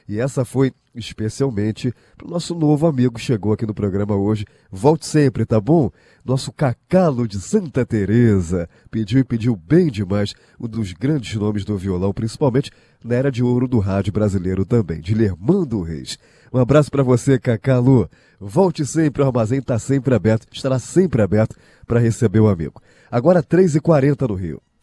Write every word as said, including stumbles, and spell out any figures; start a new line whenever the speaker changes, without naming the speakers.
E essa foi especialmente para o nosso novo amigo que chegou aqui no programa hoje. Volte sempre, tá bom? Nosso Cacalo de Santa Teresa. Pediu e pediu bem demais, um dos grandes nomes do violão, principalmente na era de ouro do rádio brasileiro também, de Lermando Reis. Um abraço para você, Cacalo. Volte sempre, o armazém está sempre aberto, estará sempre aberto para receber o amigo. Agora três e quarenta no Rio.